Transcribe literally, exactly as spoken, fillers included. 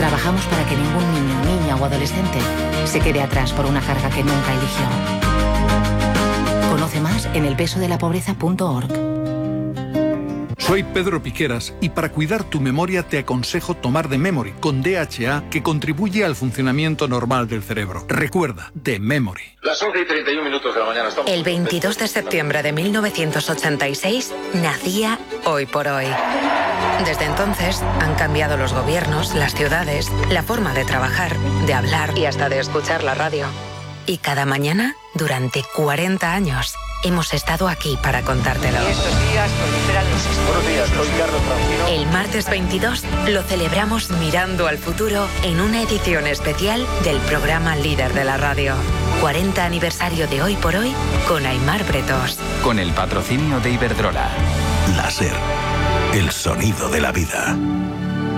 Trabajamos para que ningún niño, niña o adolescente se quede atrás por una carga que nunca eligió. Conoce más en el peso de la pobreza punto org. Soy Pedro Piqueras y para cuidar tu memoria te aconsejo tomar The Memory con D H A, que contribuye al funcionamiento normal del cerebro. Recuerda, The Memory. Las once y treinta y un minutos de la mañana estamos... El veintidós de septiembre de mil novecientos ochenta y seis nacía Hoy por Hoy. Desde entonces han cambiado los gobiernos, las ciudades, la forma de trabajar, de hablar y hasta de escuchar la radio. Y cada mañana, durante cuarenta años, hemos estado aquí para contártelo. Y estos días proliferan los... Buenos días, soy Carlos Francino. El martes veintidós lo celebramos mirando al futuro en una edición especial del programa líder de la radio. cuarenta aniversario de Hoy por Hoy con Aimar Bretos. Con el patrocinio de Iberdrola. Láser, el sonido de la vida.